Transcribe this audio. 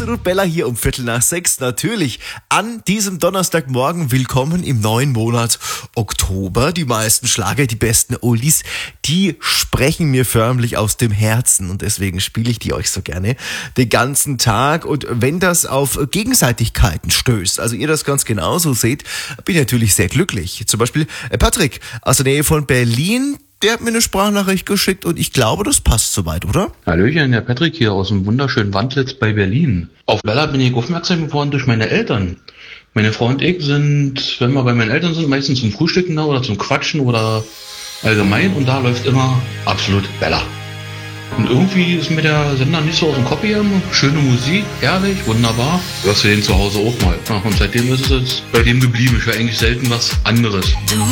Absolut Bella hier um 5:45. Natürlich an diesem Donnerstagmorgen. Willkommen im neuen Monat Oktober. Die meisten Schlager, die besten Oldies, die sprechen mir förmlich aus dem Herzen. Und deswegen spiele ich die euch so gerne den ganzen Tag. Und wenn das auf Gegenseitigkeiten stößt, also ihr das ganz genauso seht, bin ich natürlich sehr glücklich. Zum Beispiel Patrick aus der Nähe von Berlin. Der hat mir eine Sprachnachricht geschickt und ich glaube, das passt soweit, oder? Hallöchen, der Patrick hier aus dem wunderschönen Wandlitz bei Berlin. Auf Bella bin ich aufmerksam geworden durch meine Eltern. Meine Frau und ich sind, wenn wir bei meinen Eltern sind, meistens zum Frühstücken da oder zum Quatschen oder allgemein und da läuft immer absolut Bella. Und irgendwie ist mir der Sender nicht so aus dem Kopf gegangen. Schöne Musik, herrlich, wunderbar. Hörst du den zu Hause auch mal. Ja, und seitdem ist es bei dem geblieben. Ich höre eigentlich selten was anderes.